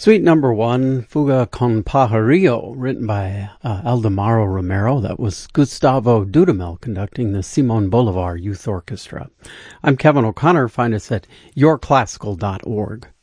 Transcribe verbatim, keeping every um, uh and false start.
Suite number one, Fuga con Pajarillo, written by uh, Aldemaro Romero. That was Gustavo Dudamel conducting the Simon Bolivar Youth Orchestra. I'm Kevin O'Connor. Find us at your classical dot org.